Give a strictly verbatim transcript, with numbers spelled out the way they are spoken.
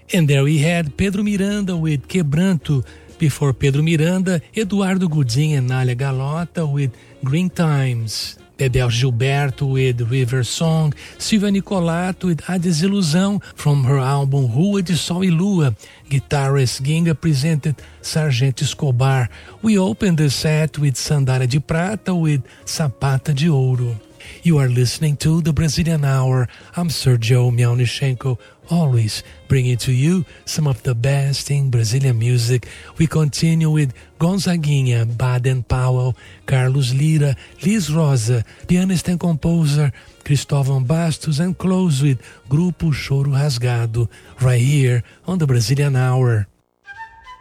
And there we had Pedro Miranda with Quebranto. Before Pedro Miranda, Eduardo Gudim and Nália Galota with Green Times. Bebel Gilberto with River Song. Silvia Nicolato with A Desilusão from her album Rua de Sol e Lua. Guitarist Ginga presented Sargento Escobar. We opened the set with Sandália de Prata with Sapata de Ouro. You are listening to the Brazilian Hour. I'm Sergio Miaunichenko, always bringing to you some of the best in Brazilian music. We continue with Gonzaguinha, Baden Powell, Carlos Lira, Liz Rosa, pianist and composer Cristóvão Bastos, and close with Grupo Choro Rasgado, right here on the Brazilian Hour.